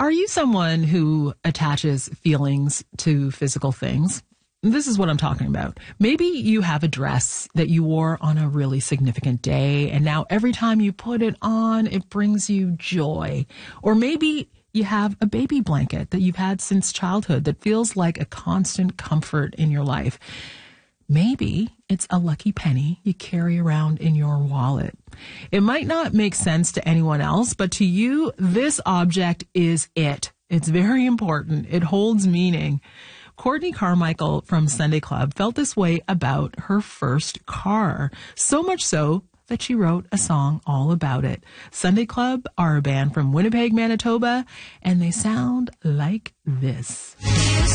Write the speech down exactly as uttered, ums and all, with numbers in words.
Are you someone who attaches feelings to physical things? This is what I'm talking about. Maybe you have a dress that you wore on a really significant day, and now every time you put it on, it brings you joy. Or maybe you have a baby blanket that you've had since childhood that feels like a constant comfort in your life. Maybe it's a lucky penny you carry around in your wallet. It might not make sense to anyone else, but to you, this object is it. It's very important. It holds meaning. Courtney Carmichael from Sunday Club felt this way about her first car. So much so that she wrote a song all about it. Sunday Club are a band from Winnipeg, Manitoba, and they sound like this.